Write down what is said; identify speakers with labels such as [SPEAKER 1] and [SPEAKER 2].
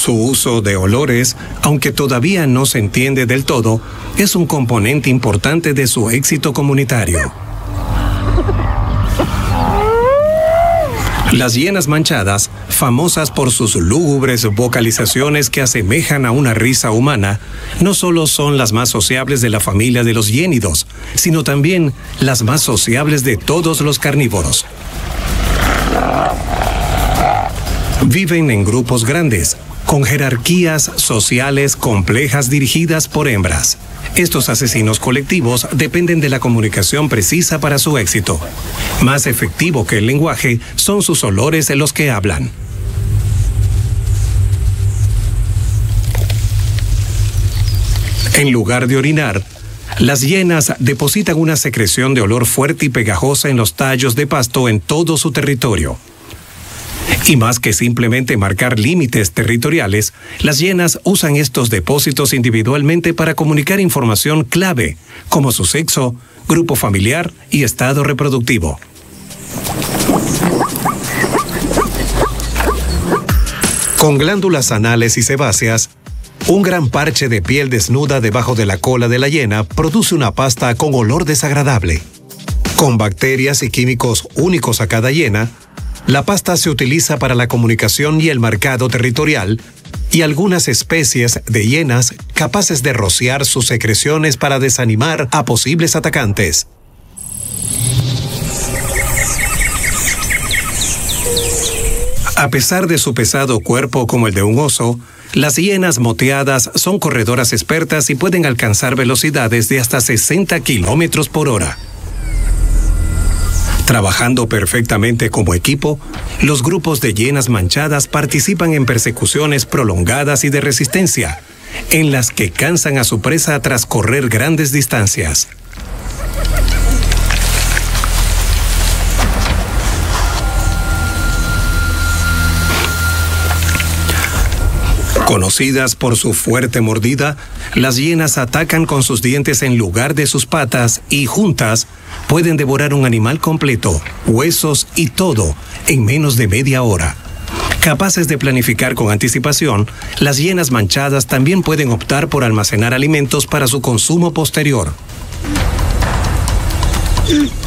[SPEAKER 1] Su uso de olores, aunque todavía no se entiende del todo, es un componente importante de su éxito comunitario. Las hienas manchadas, famosas por sus lúgubres vocalizaciones que asemejan a una risa humana, no solo son las más sociables de la familia de los hiénidos, sino también las más sociables de todos los carnívoros. Viven en grupos grandes, con jerarquías sociales complejas dirigidas por hembras. Estos asesinos colectivos dependen de la comunicación precisa para su éxito. Más efectivo que el lenguaje son sus olores los que hablan. En lugar de orinar, las hienas depositan una secreción de olor fuerte y pegajosa en los tallos de pasto en todo su territorio. Y más que simplemente marcar límites territoriales, las hienas usan estos depósitos individualmente para comunicar información clave, como su sexo, grupo familiar y estado reproductivo. Con glándulas anales y sebáceas, un gran parche de piel desnuda debajo de la cola de la hiena produce una pasta con olor desagradable. Con bacterias y químicos únicos a cada hiena, la pasta se utiliza para la comunicación y el marcado territorial, y algunas especies de hienas capaces de rociar sus secreciones para desanimar a posibles atacantes. A pesar de su pesado cuerpo como el de un oso, las hienas moteadas son corredoras expertas y pueden alcanzar velocidades de hasta 60 kilómetros por hora. Trabajando perfectamente como equipo, los grupos de hienas manchadas participan en persecuciones prolongadas y de resistencia, en las que cansan a su presa tras correr grandes distancias. Conocidas por su fuerte mordida, las hienas atacan con sus dientes en lugar de sus patas y juntas pueden devorar un animal completo, huesos y todo, en menos de media hora. Capaces de planificar con anticipación, las hienas manchadas también pueden optar por almacenar alimentos para su consumo posterior.